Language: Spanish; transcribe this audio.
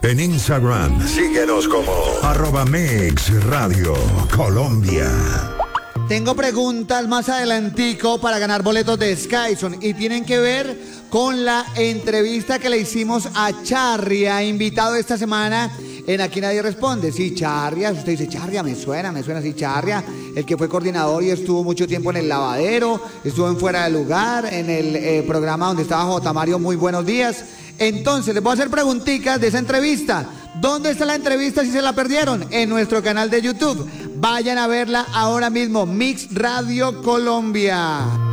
En Instagram, síguenos como @MixRadioColombia. Tengo preguntas más adelantico para ganar boletos de Skyson y tienen que ver con la entrevista que le hicimos a Charria, invitado esta semana en Aquí Nadie Responde. Sí, Charria, usted dice Charria, me suena así, Charria, el que fue coordinador y estuvo mucho tiempo en El Lavadero, estuvo en Fuera de Lugar, en el programa donde estaba J. Mario, Muy Buenos Días. Entonces, les voy a hacer preguntitas de esa entrevista. ¿Dónde está la entrevista si se la perdieron? En nuestro canal de YouTube. Vayan a verla ahora mismo, Mix Radio Colombia.